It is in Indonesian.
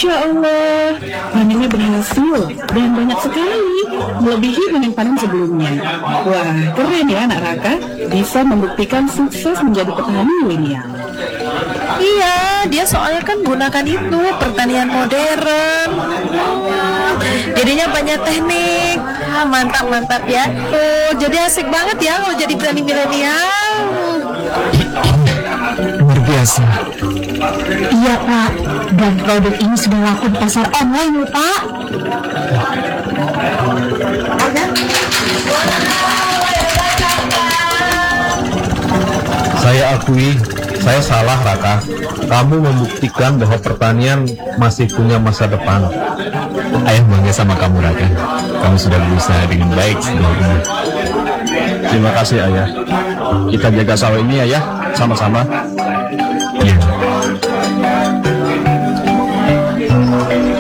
Masya Allah, panennya berhasil dan banyak sekali, melebihi panen panen sebelumnya. Wah, keren ya anak Raka, bisa membuktikan sukses menjadi petani milenial. Iya, dia soalnya kan gunakan itu pertanian modern. Jadinya banyak teknik. Mantap ya. Oh, jadi asik banget ya kalau jadi petani milenial. Luar biasa. Iya Pak, dan produk ini sudah laku di pasar online loh Pak. Saya akui, saya salah Raka. Kamu membuktikan bahwa pertanian masih punya masa depan. Ayah bangga sama kamu Raka. Kamu sudah berusaha dengan baik sejauh ini. Terima kasih Ayah. Kita jaga sawah ini Ayah, sama-sama.